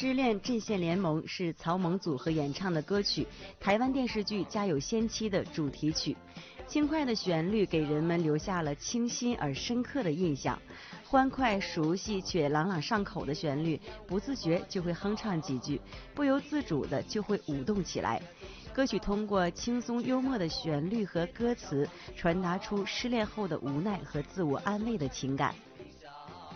失恋阵线联盟是曹猛组合演唱的歌曲，台湾电视剧《家有仙妻》的主题曲。轻快的旋律给人们留下了清新而深刻的印象，欢快熟悉却朗朗上口的旋律，不自觉就会哼唱几句，不由自主的就会舞动起来。歌曲通过轻松幽默的旋律和歌词，传达出失恋后的无奈和自我安慰的情感。